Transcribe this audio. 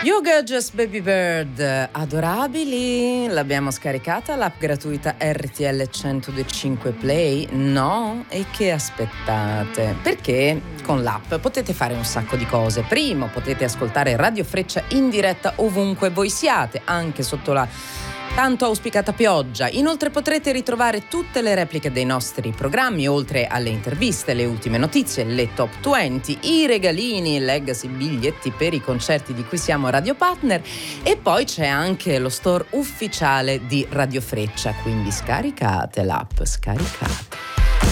You Gorgeous Baby Bird, adorabili, l'abbiamo scaricata l'app gratuita RTL 105 Play? No? E che aspettate? Perché con l'app potete fare un sacco di cose. Primo, potete ascoltare Radio Freccia in diretta ovunque voi siate, anche sotto la tanto auspicata pioggia. Inoltre potrete ritrovare tutte le repliche dei nostri programmi, oltre alle interviste, le ultime notizie, le top 20, i regalini, legacy, biglietti per i concerti di cui siamo radio partner, e poi c'è anche lo store ufficiale di Radio Freccia, quindi scaricate l'app, scaricate.